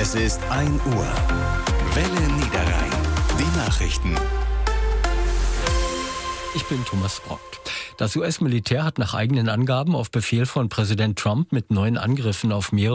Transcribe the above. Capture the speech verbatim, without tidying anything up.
Es ist ein Uhr. Welle Niederrhein. Die Nachrichten. Ich bin Thomas Brock. Das U S-Militär hat nach eigenen Angaben auf Befehl von Präsident Trump mit neuen Angriffen auf mehrere